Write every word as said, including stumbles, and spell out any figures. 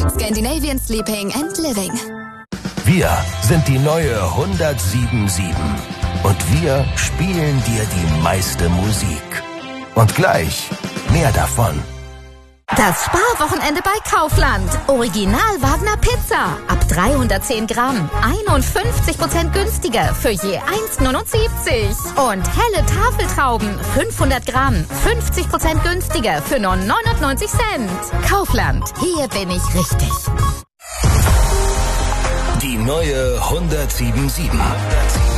Scandinavian Sleeping and Living. Wir sind die neue hundertsieben Komma sieben. Und wir spielen dir die meiste Musik. Und gleich mehr davon. Das Sparwochenende bei Kaufland. Original Wagner Pizza. Ab dreihundertzehn Gramm. einundfünfzig Prozent günstiger für je eins neunundsiebzig. Und helle Tafeltrauben. fünfhundert Gramm. fünfzig Prozent günstiger für nur neunundneunzig Cent. Kaufland. Hier bin ich richtig. Die neue hundertsieben Komma sieben.